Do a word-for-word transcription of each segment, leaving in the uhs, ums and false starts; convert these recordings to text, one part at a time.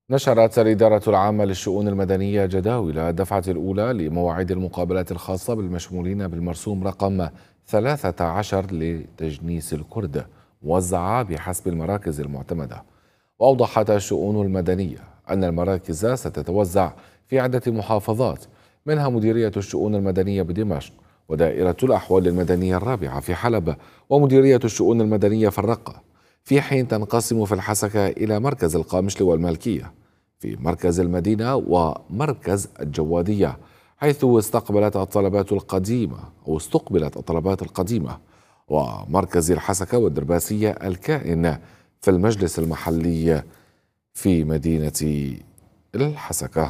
نشرت الإدارة العامة للشؤون المدنية جداول الدفعة الأولى لمواعيد المقابلات الخاصة بالمشمولين بالمرسوم رقم ثلاثة عشر لتجنيس الكرد، موزعة بحسب المراكز المعتمدة. وأوضحت الشؤون المدنية أن المراكز ستتوزع في عدة محافظات، منها مديرية الشؤون المدنية بدمشق، ودائرة الأحوال المدنية الرابعة في حلب، ومديرية الشؤون المدنية في الرقة، في حين تنقسم في الحسكة إلى مركز القامشل والمالكية، في مركز المدينة ومركز الجوادية، حيث استقبلت الطلبات القديمة أو استقبلت الطلبات القديمة، ومركز الحسكة والدرباسية الكائن في المجلس المحلي في مدينة الحسكة.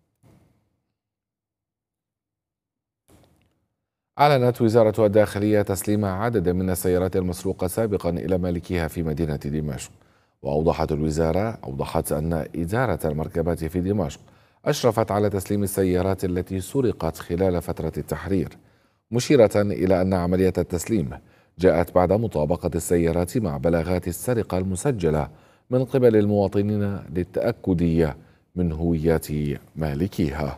أعلنت وزارة الداخلية تسليم عدد من السيارات المسروقة سابقا إلى مالكيها في مدينة دمشق. وأوضحت الوزارة أوضحت أن إدارة المركبات في دمشق أشرفت على تسليم السيارات التي سرقت خلال فترة التحرير، مشيرة إلى أن عملية التسليم جاءت بعد مطابقة السيارات مع بلاغات السرقة المسجلة من قبل المواطنين للتأكد من هويات مالكيها.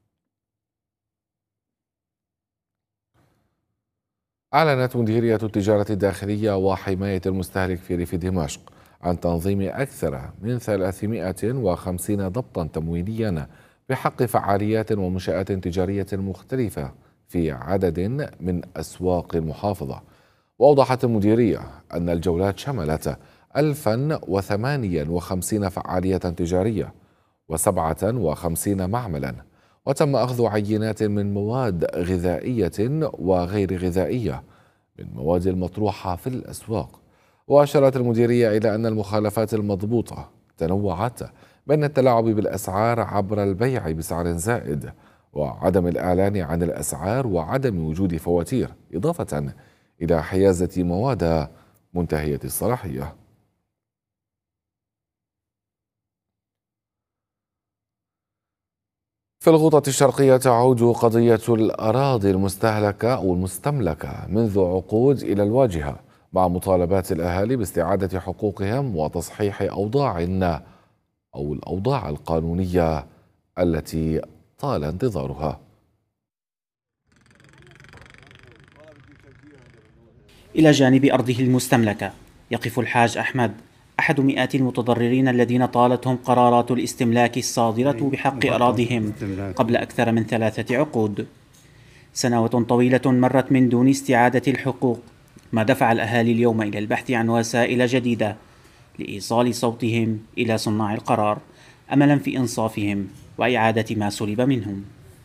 أعلنت مديرية التجارة الداخلية وحماية المستهلك في ريف دمشق عن تنظيم أكثر من ثلاثمائة وخمسين ضبطا تموينيا بحق فعاليات ومنشآت تجارية مختلفة في عدد من أسواق المحافظة. وأوضحت المديرية أن الجولات شملت ألفا وثمانية وخمسين فعالية تجارية وسبعة وخمسين معملا، وتم أخذ عينات من مواد غذائية وغير غذائية من مواد المطروحة في الأسواق. وأشارت المديرية إلى أن المخالفات المضبوطة تنوعت بين التلاعب بالأسعار عبر البيع بسعر زائد، وعدم الإعلان عن الأسعار، وعدم وجود فواتير، إضافة إلى حيازة مواد منتهية الصلاحية. في الغوطة الشرقية تعود قضية الأراضي المستهلكة أو المستملكة منذ عقود إلى الواجهة، مع مطالبات الأهالي باستعادة حقوقهم وتصحيح أوضاع أو الأوضاع القانونية التي طال انتظارها. إلى جانب أرضه المستملكة يقف الحاج أحمد، أحد مئات المتضررين الذين طالتهم قرارات الاستملاك الصادرة بحق أراضيهم قبل أكثر من ثلاثة عقود. سنوات طويلة مرت من دون استعادة الحقوق، ما دفع الأهالي اليوم إلى البحث عن وسائل جديدة لإيصال صوتهم إلى صناع القرار، أملا في إنصافهم وإعادة ما سلب منهم.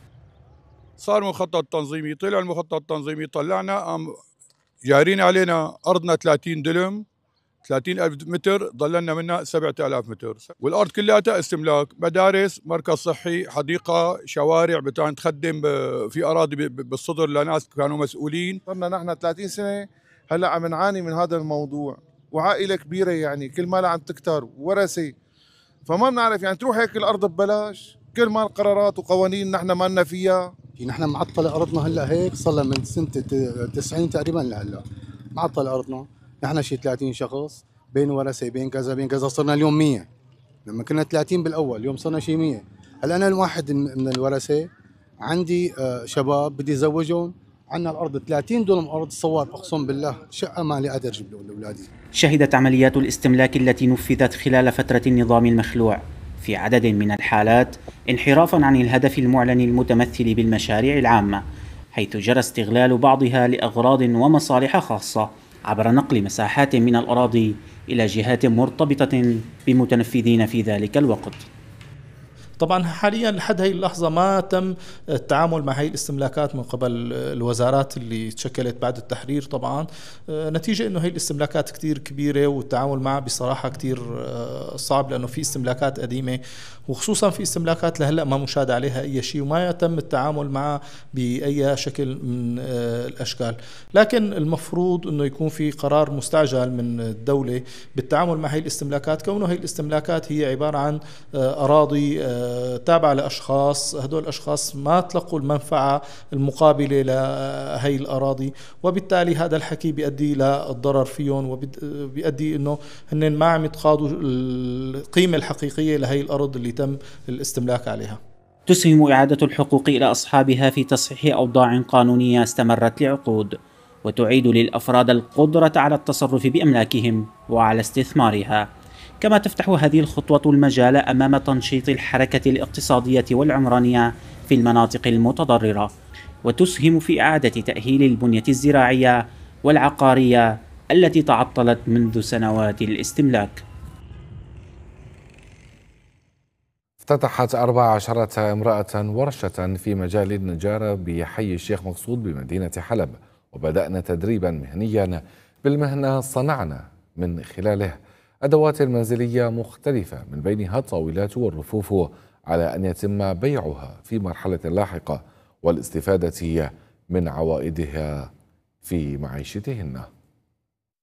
صار مخطط تنظيمي، طلع المخطط التنظيمي، طلعنا جايرين علينا أرضنا ثلاثين دلم، ثلاثين ألف متر، ضللنا منها سبعة آلاف متر، والأرض كلها استملاك، مدارس، مركز صحي، حديقة، شوارع بتاعن تخدم في أراضي بالصدر لناس كانوا مسؤولين. صرنا نحن ثلاثين سنة هلا عم نعاني من هذا الموضوع، وعائلة كبيرة يعني كل مالها عم تكتر، ورثة، فما بنعرف يعني تروح هيك الأرض ببلاش، كل ما القرارات وقوانين نحن ما لنا فيها. نحن معطلة أرضنا هلا هيك صار لها من سنة تسعين تقريبا لهلا معطلة أرضنا، نحن شي ثلاثين شخص بين ورثة بين كذا بين كذا، صرنا اليوم مية، لما كنا ثلاثين بالأول اليوم صرنا شي مية. هلا أنا الواحد من الورثة عندي شباب بدي زوجهم، عندنا الأرض ثلاثين دونم أرض صواب، أقسم بالله شقة ما لي قادر أجيب لأولادي. شهدت عمليات الاستملاك التي نفذت خلال فترة النظام المخلوع في عدد من الحالات انحرافا عن الهدف المعلن المتمثل بالمشاريع العامة، حيث جرى استغلال بعضها لأغراض ومصالح خاصة عبر نقل مساحات من الأراضي إلى جهات مرتبطة بمتنفذين في ذلك الوقت. طبعا حاليا لحد هي اللحظة ما تم التعامل مع هي الاستملاكات من قبل الوزارات اللي تشكلت بعد التحرير، طبعا نتيجة انه هي الاستملاكات كتير كبيرة والتعامل معها بصراحة كتير صعب، لانه في استملاكات قديمة وخصوصا في استملاكات لهلا ما مشاهد عليها اي شيء وما يتم التعامل معها باي شكل من الاشكال. لكن المفروض انه يكون في قرار مستعجل من الدولة بالتعامل مع هي الاستملاكات، كونه هي الاستملاكات هي عبارة عن اراضي تابعة لأشخاص، هدول الأشخاص ما تلقوا المنفعة المقابلة لهي الأراضي، وبالتالي هذا الحكي بيؤدي للضرر فيهم، وبيؤدي أنه هن ما عم يتقاضوا القيمة الحقيقية لهي الأرض اللي تم الاستملاك عليها. تسهم إعادة الحقوق إلى أصحابها في تصحيح أوضاع قانونية استمرت لعقود، وتعيد للأفراد القدرة على التصرف بأملاكهم وعلى استثمارها. كما تفتح هذه الخطوة المجال أمام تنشيط الحركة الاقتصادية والعمرانية في المناطق المتضررة، وتسهم في إعادة تأهيل البنية الزراعية والعقارية التي تعطلت منذ سنوات الاستملاك. افتتحت أربع عشرة امرأة ورشة في مجال النجارة بحي الشيخ مقصود بمدينة حلب، وبدأنا تدريبا مهنيا بالمهنة صنعنا من خلاله أدوات منزلية مختلفة من بينها الطاولات والرفوف، على أن يتم بيعها في مرحلة لاحقة والاستفادة من عوائدها في معيشتهن.